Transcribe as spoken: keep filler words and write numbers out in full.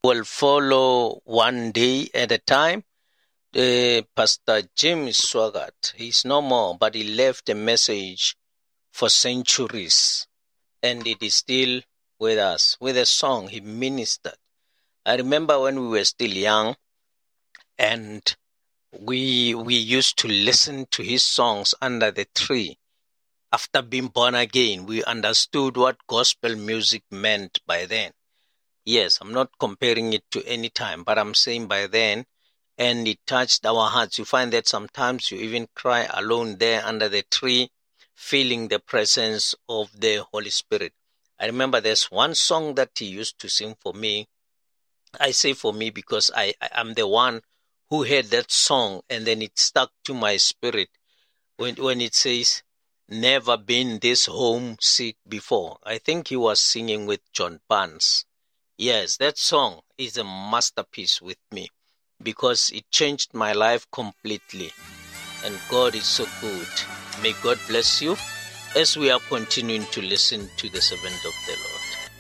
will follow one day at a time. Uh, Pastor James Swaggart, he's no more, but he left a message for centuries, and it is still with us. With a song, he ministered. I remember when we were still young, and we we used to listen to his songs under the tree. After being born again, we understood what gospel music meant by then. Yes, I'm not comparing it to any time, but I'm saying by then, and it touched our hearts. You find that sometimes you even cry alone there under the tree, feeling the presence of the Holy Spirit. I remember there's one song that he used to sing for me. I say for me because I, I am the one who heard that song, and then it stuck to my spirit when when it says, "Never been this homesick before." I think he was singing with John Barnes. Yes, that song is a masterpiece with me because it changed my life completely. And God is so good. May God bless you as we are continuing to listen to the servant of the Lord.